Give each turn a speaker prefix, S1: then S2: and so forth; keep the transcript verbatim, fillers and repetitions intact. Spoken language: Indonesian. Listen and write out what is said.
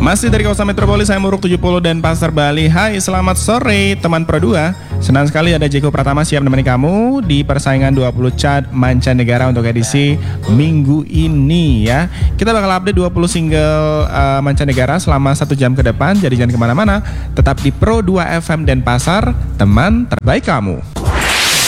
S1: Masih dari kawasan Metropolis, saya Muruk tujuh puluh dan Pasar Bali. Hai, selamat sore teman Pro dua. Senang sekali ada Jeko Pratama siap menemani kamu di persaingan dua puluh chart mancanegara untuk edisi minggu ini ya. Kita bakal update dua puluh single uh, mancanegara selama satu jam ke depan. Jadi jangan kemana-mana, tetap di Pro dua F M dan Pasar, teman terbaik kamu.